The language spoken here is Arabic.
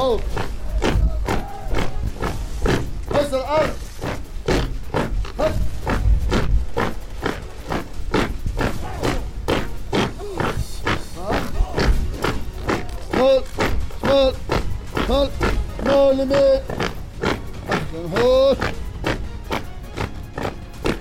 هو بس الارض هش شمال شمال شمال شمال يمين احسن هوش